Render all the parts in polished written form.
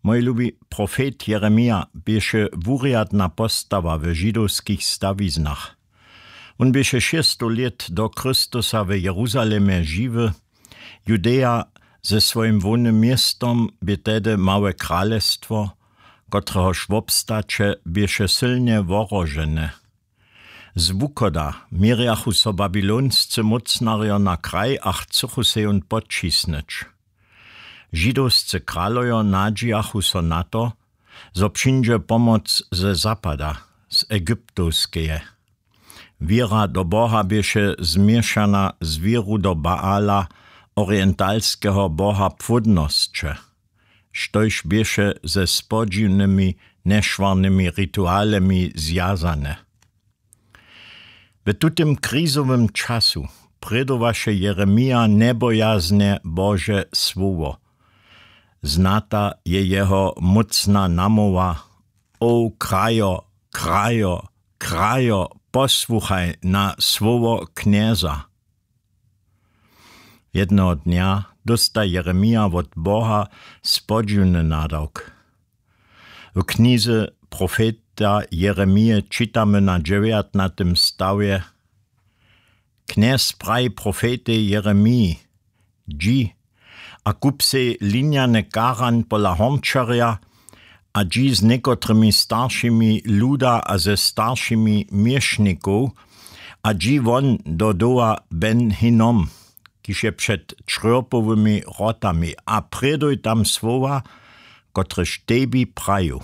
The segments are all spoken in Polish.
Mój lubi profet Jeremia bieše wuriadna postawa w żydowskich stawiznach. On bieše 600 let do Chrystusa w Jeruzalemie żywy. Judea ze swoim wolnym miestom by tedy małe królestwo, którehoż w obstacie bieše silnie worożene. Z wukoda miriachu so babylonscy mocnario na kraj a chcuchu se on podcisnąć. Żydowscy králojo nadzijachu so na to, zo przyjdzie pomoc ze zapada, z egiptowskeje. Wiera do Boha bieše zmieszana z wieru do Baala, orientalskiego boha płodności, štož bieše ze spodziwnymi, nešvarnymi ritualami zjazane. W tutym krizowym czasu predowaše Jeremia nebojazne Boże słowo. Znata je jeho mocna namowa: O krajo, krajo, krajo, posłuchaj na słowo knieza. Jednego dnia dosta Jeremia od Boha spodziwny nadawk. W knize profeta Jeremije czytamy na 19 stawie: Kniez praj profety Jeremii, dzi, a kup se liniane karan pola homčarja, a dzi z niekotrymi starszymi luda a ze starszymi mieszników, a dzi won do doa Ben Hinnom, kiż je przed czriopowymi rotami, a preduj tam słowa, kotreż tebi praju.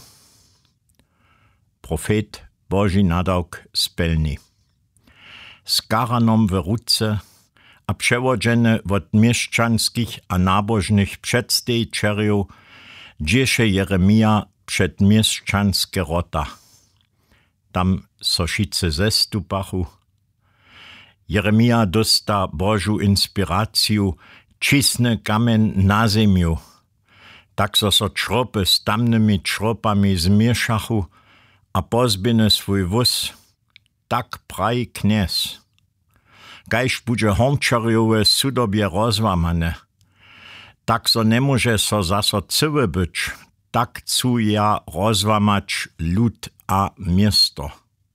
Profet Boży nadawk spelni. Z karanom w ruce, a przewodzony od mieszczanskich a nabożnych przedstawicieli dziesze Jeremia przed mieszczanskie rota. Tam soszice zestupachu. Jeremia dosta Bożu inspirację, cisny kamen na ziemiu. Tak so czropy z tamnymi czropami zmieszachu, a pozbiny swój wóz, tak praj kniez. Kajż będzie homčarjowe sudobie rozłamane, tak so nie może so zaso cyły być, tak cu ja rozłamać lud a miasto.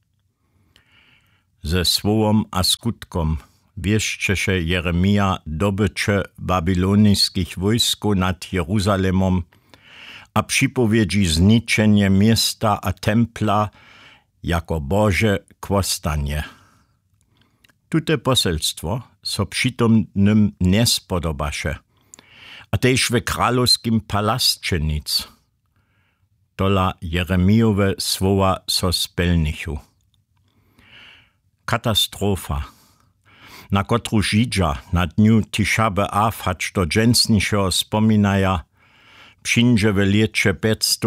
Ze słowom a skutkom wieszczeše Jeremia dobycze babylonijskich wojsku nad Jeruzalemom, a przypowiedzi zniczenie miasta a templa jako Boże kwostanie. Tute poselstwo so przytomnym nie spodobaše, a tež w królowskim palastcze nic. Tola Jeremijowe słowa so spelnichu. Katastrofa, na kotru Żydża na dniu Tisza B'Av hacz do dżęsnišeho spominaja, przyjdzie w liecie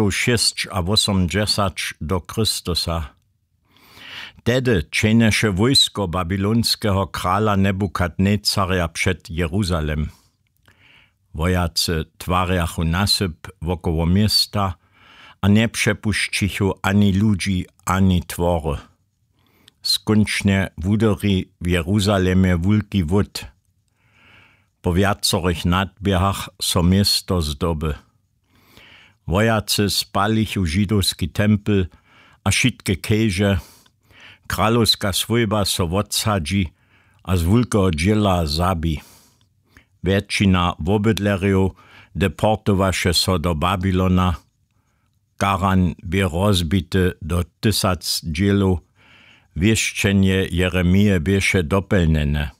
580 do Chrystusa. Tedy čeneše wojsko babylonskiego krála Nebukadnecarja przed Jeruzalem. Wojacy twarjachu nasyp wokoło miasta, a nie przepuścichu ani ludzi, ani twory. Skończnie wudery w Jeruzalemie wulki wód. Po wiacorych nadbiegach so miasto zdoby. Wojacy spalichu żydowski tempel, a wszystkie keże. Królowska swojba so odsadzi, a z wulkego dziela zabi. Většina wobydlerjów deportowaše so do Babylona. Karan by rozbity do 1000 dzielów. Wieszczenie Jeremije bieše dopełnione.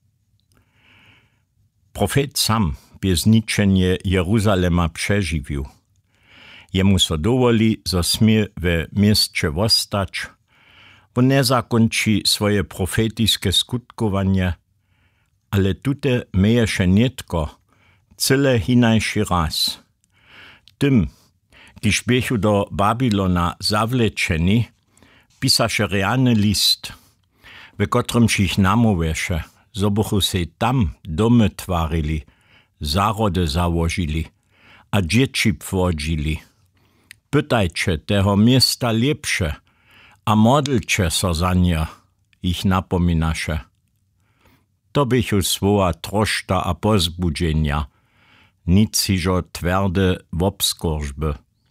Profet sam by zničenie Jeruzalema przeżywił. Jemu so dowoli, zo smie w mieście wostać. On nie zakończy swoje profetyjskie skutkowanie, ale tute mieješe nietko, cyle hinajszy raz. Tym, kiż biechu do Babylona zawleczeni, pisaše realny list, w którym ich namówiše, zobuchu se tam domy twarili, zarody założyli, a dzieci płodzili. Pytajcie tego miasta lepsze, a modlcie so za nie, ich napominaše. To bychu słowa troszta a pozbudzenia, nic hižo twarde wobskorżby.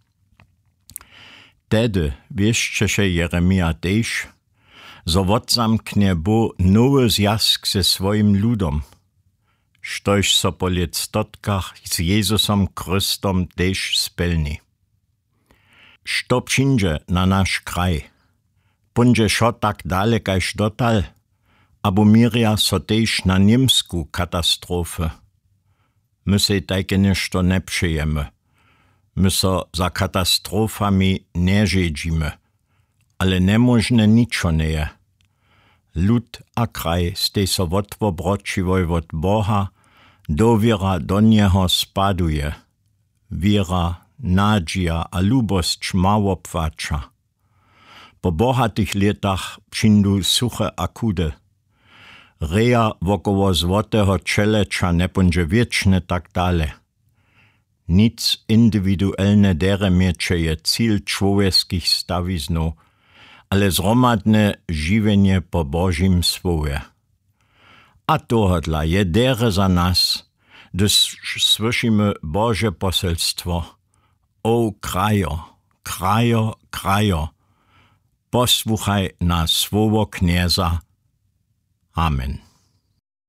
Tedy wieszcze się Jeremia też, zo odzamknie Bóg nowy zjazk ze swoim ludom, štož so po stotkach z Jezusom Chrystom też spełni. Što przyjdzie na nasz kraj? Będzie šo tak dalekaż dotal, abo miria so też na niemsku katastrofę. My se takie nešto ne przyjemy. My so za katastrofami nie żedzimy, ale niemożne niczo nie je. Lud a kraj stej so odwobročivoj od Boha, dowiera do Niego spaduje. Wiera, nadzieja a lubość mało płacza. Po bohatych latach przyjdą suche a kude. Reja wokoło złotego czelecza nie będzie wieczne tak dalej. Nic indywidualne dere miecze je cíl człowieskich stawiznów, ale zromadne żywienie po Bożym słowie. A tohodla je dere za nas, gdyż słyszymy Boże poselstwo. O krajo, krajo, krajo, posłuchaj na słowo knieza. Amen.